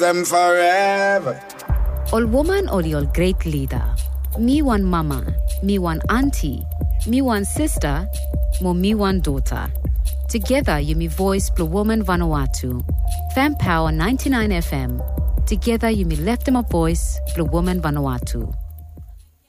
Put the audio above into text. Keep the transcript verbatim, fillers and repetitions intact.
them forever. All woman or your great leader. Me one mama, me one auntie, me one sister, mo me one daughter. Together you me voice Blue Woman Vanuatu. Fem Power ninety-nine F M. Together you me left them a voice Blue Woman Vanuatu.